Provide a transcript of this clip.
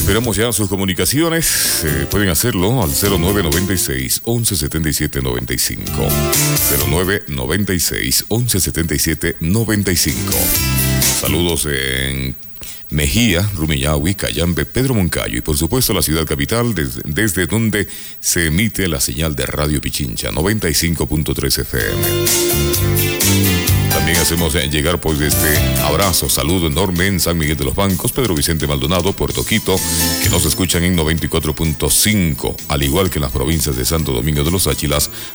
Esperamos ya sus comunicaciones. Pueden hacerlo al 0996 1177 95. 0996 1177 95. Saludos en Mejía, Rumiñahui, Cayambe, Pedro Moncayo y por supuesto la ciudad capital desde donde se emite la señal de Radio Pichincha 95.3 FM. También hacemos llegar pues este abrazo, saludo enorme en San Miguel de los Bancos, Pedro Vicente Maldonado, Puerto Quito, que nos escuchan en 94.5, al igual que en las provincias de Santo Domingo de los Áchilas,